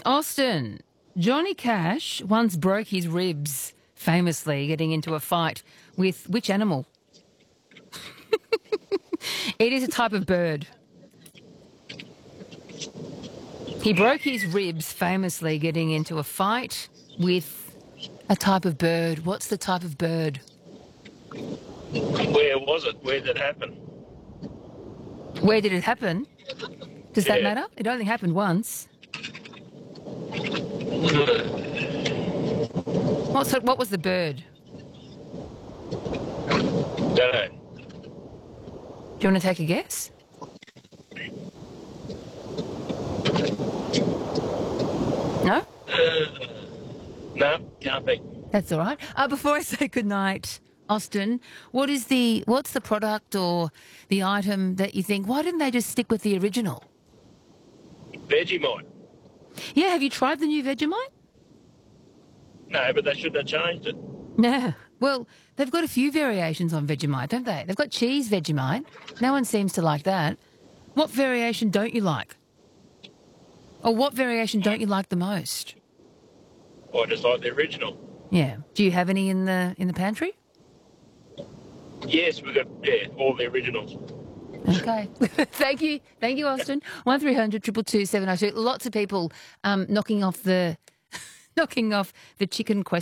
Austin, Johnny Cash once broke his ribs, famously getting into a fight with which animal? It is a type of bird. He broke his ribs, famously getting into a fight with a type of bird. What's the type of bird? Where was it? Where did it happen? Where did it happen? Does that Yeah. matter? It only happened once. What was the bird? Don't know. Do you want to take a guess? No? No, can't be. That's all right. Before I say goodnight, Austin, what's the product or the item that you think, why didn't they just stick with the original? Vegemite. Yeah, have you tried the new Vegemite? No, but they shouldn't have changed it. No. Well, they've got a few variations on Vegemite, don't they? They've got cheese Vegemite. No one seems to like that. What variation don't you like? Or what variation don't you like the most? I just like the original. Yeah. Do you have any in the pantry? Yes, we got all the originals. Okay. Thank you, Austin. 1300 222 702. Lots of people knocking off the chicken question.